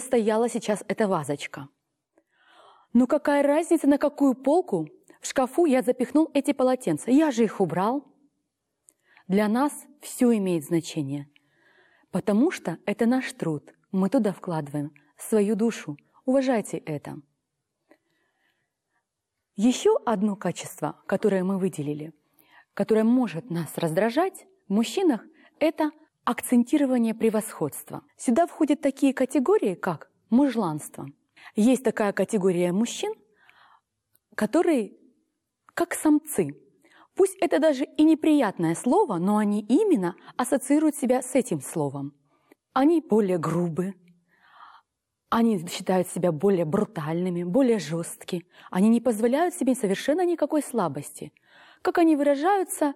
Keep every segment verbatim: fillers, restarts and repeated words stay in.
стояла сейчас эта вазочка. Ну какая разница, на какую полку в шкафу я запихнул эти полотенца? Я же их убрал. Для нас все имеет значение, потому что это наш труд. Мы туда вкладываем свою душу. Уважайте это. Еще одно качество, которое мы выделили, которое может нас раздражать в мужчинах, это акцентирование превосходства. Сюда входят такие категории, как мужланство. Есть такая категория мужчин, которые как самцы. Пусть это даже и неприятное слово, но они именно ассоциируют себя с этим словом. Они более грубы, они считают себя более брутальными, более жесткими. Они не позволяют себе совершенно никакой слабости. Как они выражаются,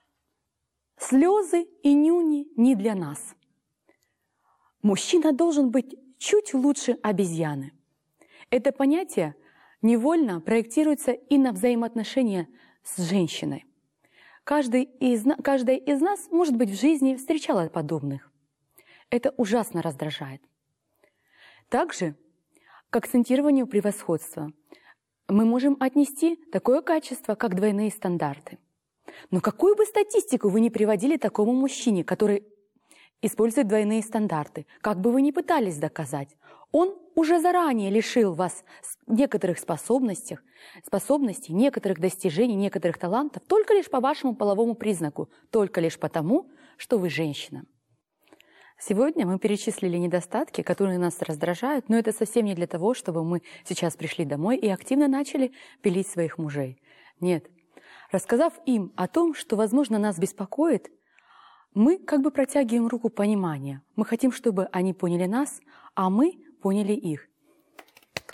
слезы и нюни не для нас. Мужчина должен быть чуть лучше обезьяны. Это понятие невольно проектируется и на взаимоотношения с женщиной. Каждый из, каждая из нас, может быть, в жизни встречала подобных. Это ужасно раздражает. Также к акцентированию превосходства мы можем отнести такое качество, как двойные стандарты. Но какую бы статистику вы ни приводили такому мужчине, который использует двойные стандарты, как бы вы ни пытались доказать, он уже заранее лишил вас некоторых способностей, способностей, некоторых достижений, некоторых талантов только лишь по вашему половому признаку, только лишь потому, что вы женщина. Сегодня мы перечислили недостатки, которые нас раздражают, но это совсем не для того, чтобы мы сейчас пришли домой и активно начали пилить своих мужей. Нет. Рассказав им о том, что, возможно, нас беспокоит, мы как бы протягиваем руку понимания. Мы хотим, чтобы они поняли нас, а мы поняли их.